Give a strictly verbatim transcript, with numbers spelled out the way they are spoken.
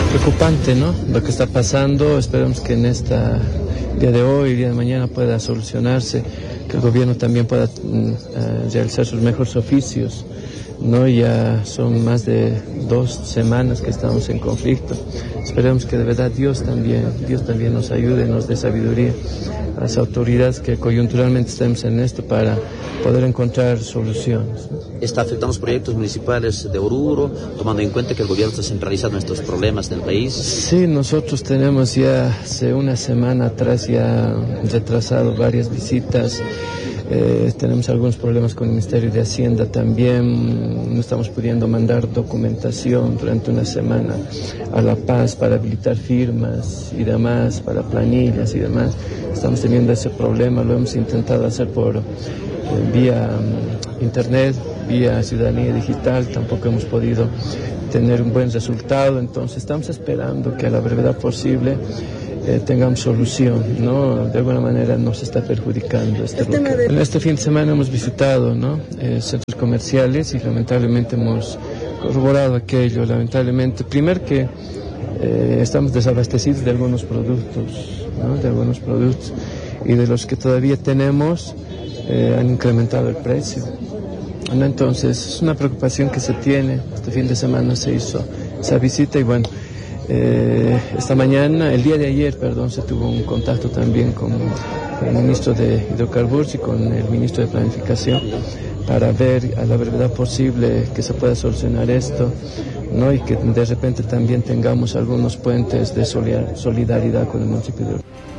Preocupante, ¿no? Lo que está pasando, esperamos que en esta día de hoy, día de mañana pueda solucionarse, que el gobierno también pueda uh, realizar sus mejores oficios, ¿no? Ya son más de dos semanas que estamos en conflicto. Esperemos que de verdad Dios también, Dios también nos ayude, nos dé sabiduría a las autoridades que coyunturalmente estemos en esto para poder encontrar soluciones, ¿no? ¿Está afectando los proyectos municipales de Oruro, tomando en cuenta que el gobierno está centralizando estos problemas del país? Sí, nosotros tenemos ya hace una semana atrás ya retrasado varias visitas. Eh, tenemos algunos problemas con el Ministerio de Hacienda también. No estamos pudiendo mandar documentación durante una semana a La Paz para habilitar firmas y demás, para planillas y demás. Estamos teniendo ese problema, lo hemos intentado hacer por eh, vía um, internet, vía ciudadanía digital, tampoco hemos podido tener un buen resultado, entonces estamos esperando que a la brevedad posible eh, tengamos solución, ¿no? De alguna manera nos está perjudicando este bloqueo. De... En este fin de semana hemos visitado, ¿no? eh, centros comerciales y lamentablemente hemos corroborado aquello, lamentablemente, primero que eh, estamos desabastecidos de algunos productos, ¿no? De algunos productos, y de los que todavía tenemos eh, han incrementado el precio. ¿No? Entonces es una preocupación que se tiene. Este fin de semana se hizo esa visita y bueno, eh, esta mañana, el día de ayer, perdón, se tuvo un contacto también con el ministro de Hidrocarburos y con el ministro de Planificación para ver a la brevedad posible que se pueda solucionar esto, ¿no? Y que de repente también tengamos algunos puentes de solidaridad con el municipio de Oruro.